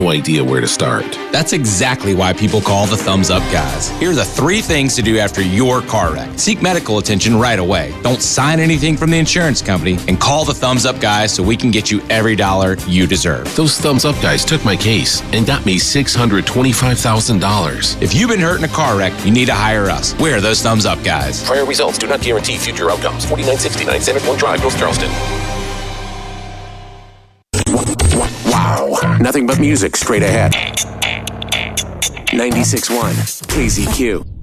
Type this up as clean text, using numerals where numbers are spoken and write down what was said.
No idea where to start. That's exactly why people call the Thumbs Up Guys. Here are the 3 things to do after your car wreck. Seek medical attention right away. Don't sign anything from the insurance company, and call the Thumbs Up Guys so we can get you every dollar you deserve. Those Thumbs Up Guys took my case and got me $625,000. If you've been hurt in a car wreck, you need to hire us. We're those Thumbs Up Guys. Prior results do not guarantee future outcomes. 4969 Center Point Drive, North Charleston. Wow. Nothing but music straight ahead. 96.1 KZQ.